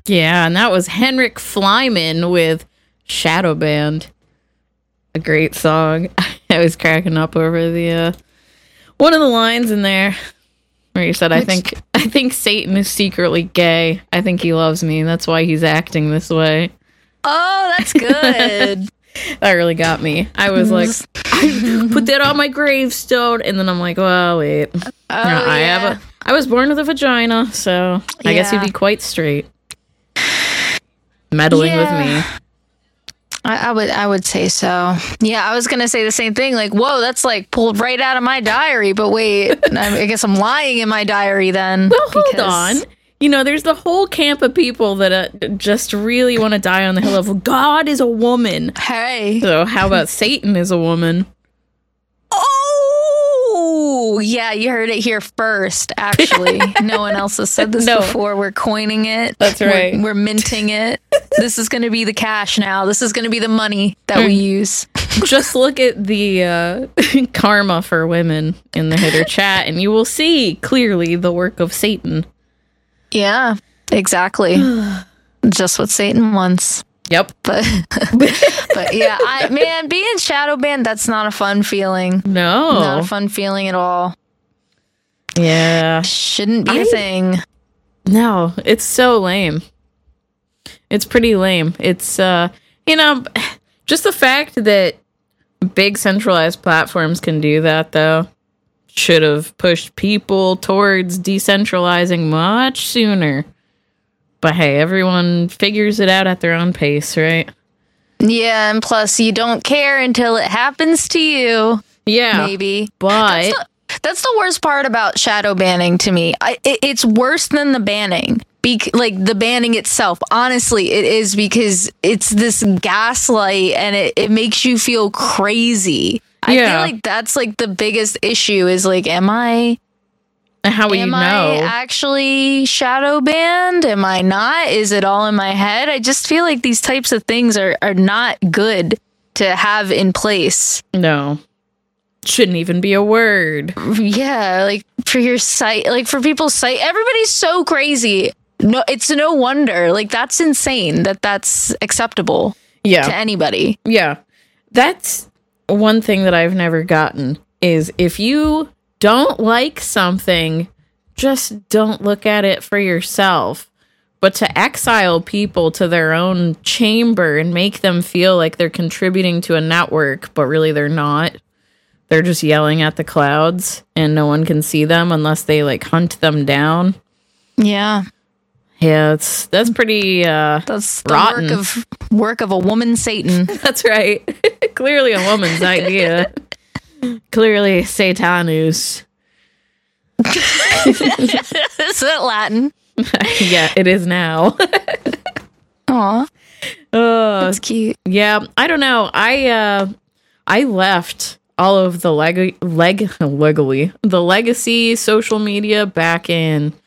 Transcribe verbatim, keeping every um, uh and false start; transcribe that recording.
Yeah, and that was Henrik Flyman with Shadow Band. A great song. I was cracking up over the uh, one of the lines in there where he said, Which? I think I think Satan is secretly gay. I think he loves me. That's why he's acting this way. Oh, that's good. That really got me. I was like, I put that on my gravestone, and then I'm like, well, wait. Oh, no, I yeah. have a I was born with a vagina, so I yeah. guess he'd be quite straight. Meddling yeah. with me. I, I would I would say so. Yeah, I was going to say the same thing. Like, whoa, that's like pulled right out of my diary. But wait, I guess I'm lying in my diary then. Well, hold because... on. You know, there's the whole camp of people that uh, just really want to die on the hill of God is a woman. Hey. So how about Satan is a woman? Oh, yeah, you heard it here first, actually. No one else has said this no. before. We're coining it. That's right. We're, we're minting it. This is going to be the cash now. This is going to be the money that we use. Just look at the uh, karma for women in the Hitter chat, and you will see clearly the work of Satan. Yeah, exactly. Just what Satan wants. Yep. But but yeah, I man, being shadow banned, that's not a fun feeling. No. Not a fun feeling at all. Yeah. Shouldn't be I, a thing. No, it's so lame. It's pretty lame. It's uh you know, just the fact that big centralized platforms can do that though should have pushed people towards decentralizing much sooner. But hey, everyone figures it out at their own pace, right? Yeah, and plus you don't care until it happens to you. Yeah. Maybe. But that's the, that's the worst part about shadow banning to me. I, it, it's worse than the banning. Be- like the banning itself. Honestly, it is because it's this gaslight and it, it makes you feel crazy. I yeah. feel like that's like the biggest issue is like, am I... How will you know? Am I actually shadow banned? Am I not? Is it all in my head? I just feel like these types of things are, are not good to have in place. No. Shouldn't even be a word. Yeah, like for your site, like for people's site, everybody's so crazy. No, it's no wonder. Like that's insane that that's acceptable yeah. to anybody. Yeah. That's one thing that I've never gotten is if you don't like something, just don't look at it for yourself. But to exile people to their own chamber and make them feel like they're contributing to a network, but really they're not. They're just yelling at the clouds and no one can see them unless they like hunt them down. Yeah. Yeah, it's that's pretty uh that's the rotten. work of work of a woman Satan. That's right. Clearly a woman's idea. Clearly Satanus. Is that Latin? Yeah, it is now. Aw. Uh, That's cute. Yeah, I don't know. I uh I left all of the leg leg legally the legacy social media back in